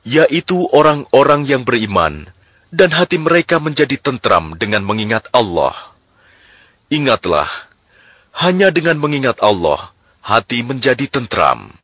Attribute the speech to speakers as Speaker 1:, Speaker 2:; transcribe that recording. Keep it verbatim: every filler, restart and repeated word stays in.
Speaker 1: yaitu orang-orang yang beriman, dan hati mereka menjadi tentram dengan mengingat Allah. Ingatlah, hanya dengan mengingat Allah, hati menjadi tentram.